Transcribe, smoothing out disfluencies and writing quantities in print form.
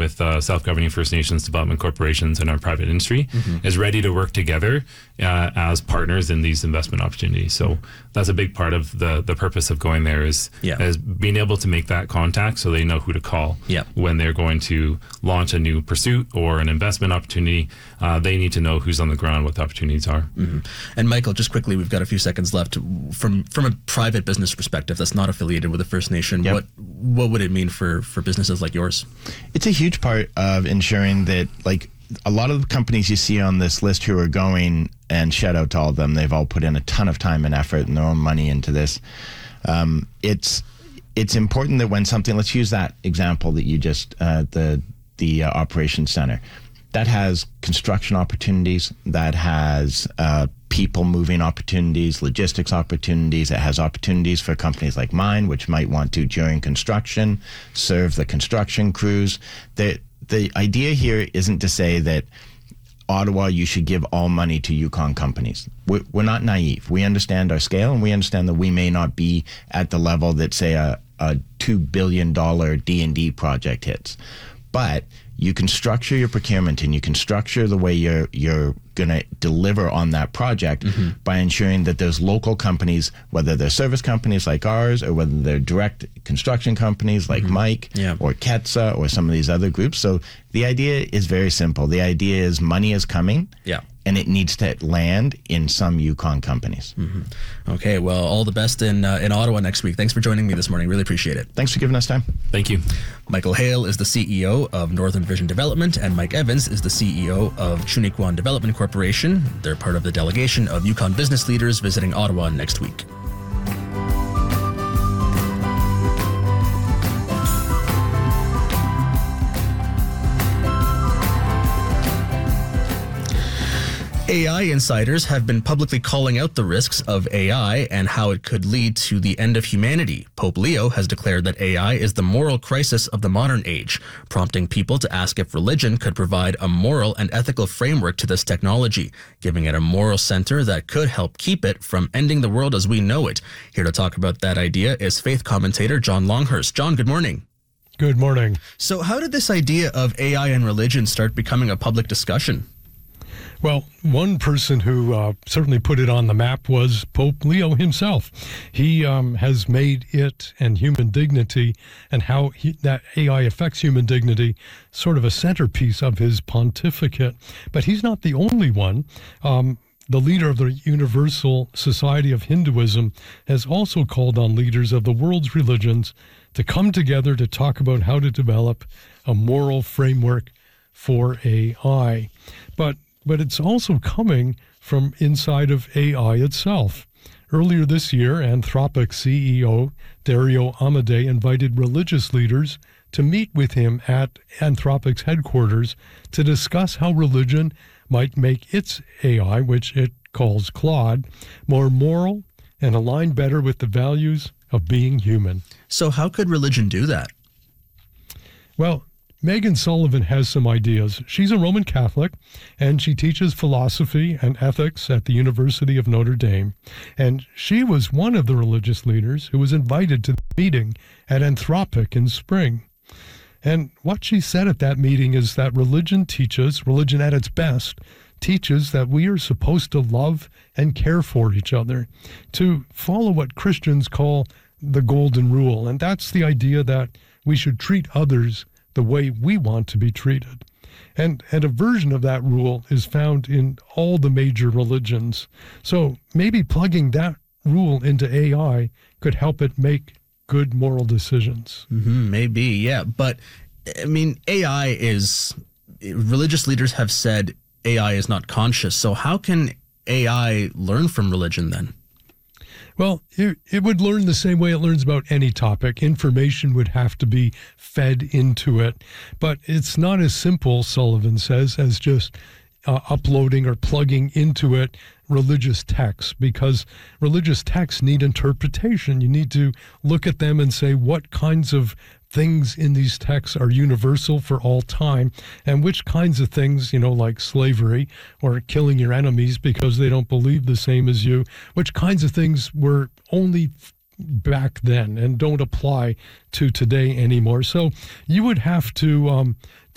with self-governing First Nations development corporations and our private industry, is ready to work together as partners in these investment opportunities. So that's a big part of the purpose of going there is being able to make that contact so they know who to call when they're going to launch a new pursuit or an investment opportunity. They need to know who's on the ground, what the opportunities are. And Michael, just quickly, we've got a few seconds left. From a private business perspective that's not affiliated with a First Nation, what would it mean for businesses like yours? It's a huge part of ensuring that, like, a lot of the companies you see on this list who are going, and shout out to all of them, they've all put in a ton of time and effort and their own money into this. It's important that when something, let's use that example that you just, the operations center, that has construction opportunities, that has people moving opportunities, logistics opportunities. It has opportunities for companies like mine, which might want to, during construction, serve the construction crews. The idea here isn't to say that Ottawa, you should give all money to Yukon companies. We're not naive. We understand our scale, and we understand that we may not be at the level that, say, a $2 billion D&D project hits. But you can structure your procurement and you can structure the way you're going to deliver on that project by ensuring that there's local companies, whether they're service companies like ours or whether they're direct construction companies like Mike or Ketsa or some of these other groups. So the idea is very simple. The idea is money is coming. And it needs to land in some Yukon companies. Okay, well, all the best in Ottawa next week. Thanks for joining me this morning. Really appreciate it. Thanks for giving us time. Thank you. Michael Hale is the CEO of Northern Vision Development, and Mike Evans is the CEO of Chuniquan Development Corporation. They're part of the delegation of Yukon business leaders visiting Ottawa next week. AI insiders have been publicly calling out the risks of AI and how it could lead to the end of humanity. Pope Leo has declared that AI is the moral crisis of the modern age, prompting people to ask if religion could provide a moral and ethical framework to this technology, giving it a moral center that could help keep it from ending the world as we know it. Here to talk about that idea is faith commentator John Longhurst. John, good morning. Good morning. So how did this idea of AI and religion start becoming a public discussion? Well, one person who certainly put it on the map was Pope Leo himself. He has made it and human dignity and how that AI affects human dignity sort of a centerpiece of his pontificate. But he's not the only one. The leader of the Universal Society of Hinduism has also called on leaders of the world's religions to come together to talk about how to develop a moral framework for AI. But it's also coming from inside of AI itself. Earlier this year, Anthropic CEO Dario Amodei invited religious leaders to meet with him at Anthropic's headquarters to discuss how religion might make its AI, which it calls Claude, more moral and align better with the values of being human. So how could religion do that? Well, Megan Sullivan has some ideas. She's a Roman Catholic, and she teaches philosophy and ethics at the University of Notre Dame. And she was one of the religious leaders who was invited to the meeting at Anthropic in spring. And what she said at that meeting is that religion at its best, teaches that we are supposed to love and care for each other, to follow what Christians call the golden rule. And that's the idea that we should treat others the way we want to be treated. And a version of that rule is found in all the major religions. So maybe plugging that rule into AI could help it make good moral decisions. Maybe, yeah. But, I mean, religious leaders have said AI is not conscious. So how can AI learn from religion then? Well, it would learn the same way it learns about any topic. Information would have to be fed into it. But it's not as simple, Sullivan says, as just uploading or plugging into it religious texts, because religious texts need interpretation. You need to look at them and say what kinds of things in these texts are universal for all time, and which kinds of things, like slavery or killing your enemies because they don't believe the same as you, which kinds of things were only back then and don't apply to today anymore. So you would have to